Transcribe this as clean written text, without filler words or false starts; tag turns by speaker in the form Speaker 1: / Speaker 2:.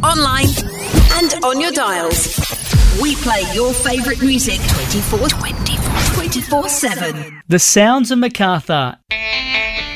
Speaker 1: online and on your dials. We play your favourite music 24/7.
Speaker 2: The Sounds of Macarthur.